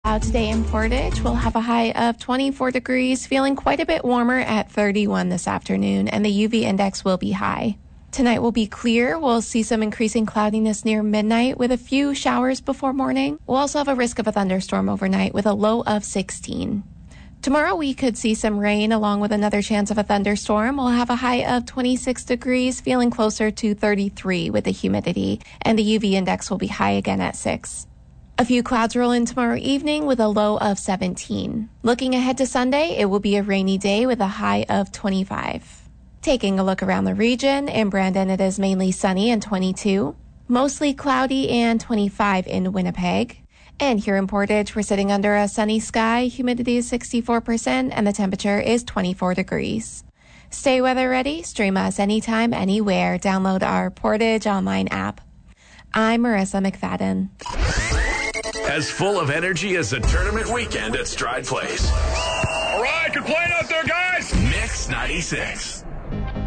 Today in Portage, we'll have a high of 24 degrees, feeling quite a bit warmer at 31 this afternoon, and the UV index will be high. Tonight will be clear. We'll see some increasing cloudiness near midnight with a few showers before morning. We'll also have a risk of a thunderstorm overnight with a low of 16. Tomorrow we could see some rain along with another chance of a thunderstorm. We'll have a high of 26 degrees, feeling closer to 33 with the humidity, and the UV index will be high again at 6. A few clouds roll in tomorrow evening with a low of 17. Looking ahead to Sunday, it will be a rainy day with a high of 25. Taking a look around the region, in Brandon it is mainly sunny and 22. Mostly cloudy and 25 in Winnipeg. And here in Portage, we're sitting under a sunny sky, humidity is 64%, and the temperature is 24 degrees. Stay weather ready, stream us anytime, anywhere. Download our Portage online app. I'm Marissa McFadden. As full of energy as a tournament weekend at Stride Place. All right, good playing out there, guys. Mix 96.